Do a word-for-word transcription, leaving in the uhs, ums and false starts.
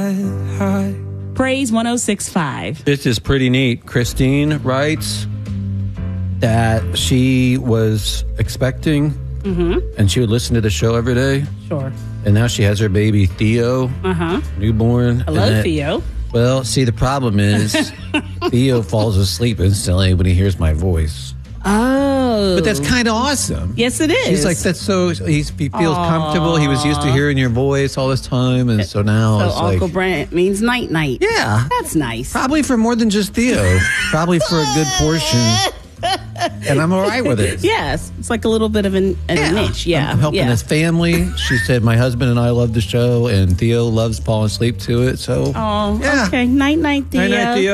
Praise one oh six point five. This is pretty neat. Christine writes that she was expecting Mm-hmm. and she would listen to the show every day. Sure. And now she has her baby Theo, Uh-huh. newborn. Hello, and that- Theo. Well, see, the problem is Theo falls asleep instantly when he hears my voice. Oh. But that's kind of awesome. Yes, it is. He's like, that's so, he's, he feels Aww. comfortable. He was used to hearing your voice all this time. And so now So it's Uncle like, Brent means night-night. yeah, That's nice. probably for more than just Theo. Probably for a good portion. And I'm all right with it. Yes. It's like a little bit of an, an Yeah. niche. Yeah. I'm helping yeah. his family. She said, my husband and I love the show, and Theo loves falling asleep to it. So, Oh, yeah. okay. Night-night, Theo. Night-night, Theo.